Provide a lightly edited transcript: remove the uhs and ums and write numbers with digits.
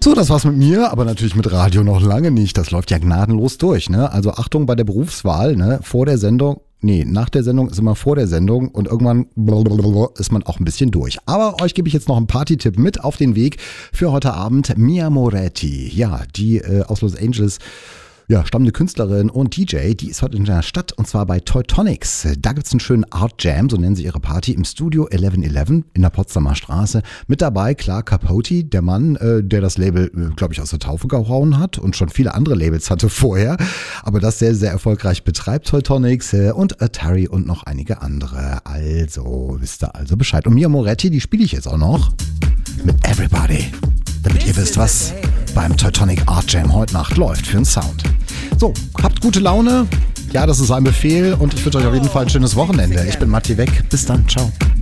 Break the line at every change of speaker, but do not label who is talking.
So, das war's mit mir, aber natürlich mit Radio noch lange nicht. Das läuft ja gnadenlos durch, ne? Also Achtung bei der Berufswahl, ne? Nach der Sendung ist immer vor der Sendung und irgendwann ist man auch ein bisschen durch. Aber euch gebe ich jetzt noch einen Party-Tipp mit auf den Weg für heute Abend. Mia Moretti, ja, die aus Los Angeles stammende Künstlerin und DJ, die ist heute in der Stadt und zwar bei Teutonics. Da gibt's einen schönen Art Jam, so nennen sie ihre Party, im Studio 1111 in der Potsdamer Straße. Mit dabei Clark Capote, der Mann, der das Label, glaube ich, aus der Taufe gehauen hat und schon viele andere Labels hatte vorher, aber das sehr, sehr erfolgreich betreibt, Teutonics und Atari und noch einige andere. Also, wisst ihr also Bescheid. Und Mia Moretti, die spiele ich jetzt auch noch mit Everybody, damit ihr wisst, was beim Teutonic Art Jam heute Nacht läuft für einen Sound. So, habt gute Laune. Ja, das ist ein Befehl und ich wünsche euch auf jeden Fall ein schönes Wochenende. Ich bin Matti Weg. Bis dann. Ciao.